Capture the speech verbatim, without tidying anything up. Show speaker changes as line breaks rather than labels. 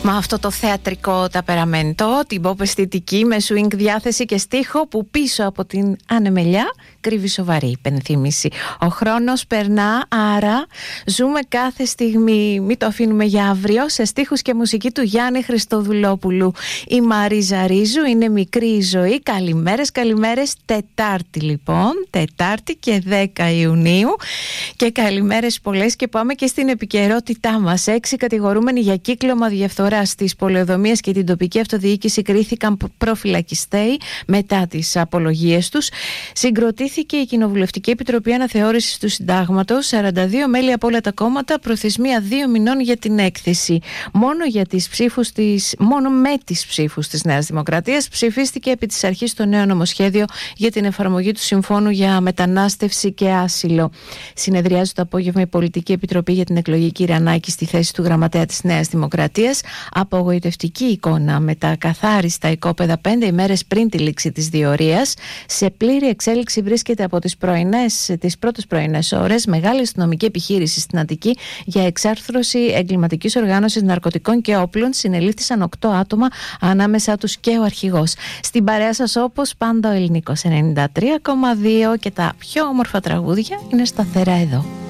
Μα αυτό το θεατρικό ταπεραμέντο, την pop αισθητική με swing διάθεση και στίχο που πίσω από την ανεμελιά κρύβει σοβαρή υπενθύμηση. Ο χρόνος περνά, άρα ζούμε κάθε στιγμή, μην το αφήνουμε για αύριο, σε στίχους και μουσική του Γιάννη Χριστοδουλόπουλου. Η Μαρίζα Ρίζου, είναι μικρή η ζωή. Καλημέρες, καλημέρες. Τετάρτη λοιπόν, Τετάρτη και δέκα Ιουνίου. Και καλημέρες πολλές και πάμε και στην επικαιρότητά μας. Έξι κατηγορούμενοι για κύκλωμα διαφθοράς στις πολεοδομίες και την τοπική αυτοδιοίκηση κρίθηκαν προφυλακιστέοι μετά τις απολογίες τους. Συγκροτήθηκε η Κοινοβουλευτική Επιτροπή Αναθεώρησης του Συντάγματος, σαράντα δύο μέλη από όλα τα κόμματα, προθεσμία δύο μηνών για την έκθεση. Μόνο, για τις ψήφους της, μόνο με τις ψήφους της Νέας Δημοκρατίας ψηφίστηκε επί της αρχής το νέο νομοσχέδιο για την εφαρμογή του Συμφώνου για Μετανάστευση και Άσυλο. Συνεδριάζει το απόγευμα η Πολιτική Επιτροπή για την εκλογή Κυρανάκη στη θέση του γραμματέα της Νέας Δημοκρατίας. Απογοητευτική εικόνα με τα καθάριστα οικόπεδα πέντε ημέρες πριν τη λήξη της διορίας. Σε πλήρη εξέλιξη βρίσκεται από τις, πρωινές, τις πρώτες πρωινές ώρες μεγάλη αστυνομική επιχείρηση στην Αττική για εξάρθρωση εγκληματικής οργάνωσης ναρκωτικών και όπλων. Συνελήφθησαν οκτώ άτομα, ανάμεσά τους και ο αρχηγός. Στην παρέα σας όπως πάντα ο Ελληνικός ενενήντα τρία κόμμα δύο και τα πιο όμορφα τραγούδια είναι σταθερά εδώ.